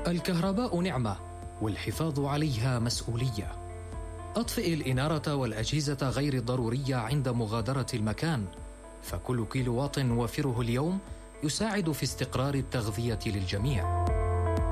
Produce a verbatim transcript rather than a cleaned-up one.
الكهرباء نعمة والحفاظ عليها مسؤولية. أطفئ الإنارة والأجهزة غير الضرورية عند مغادرة المكان، فكل كيلو واط نوفره اليوم يساعد في استقرار التغذية للجميع.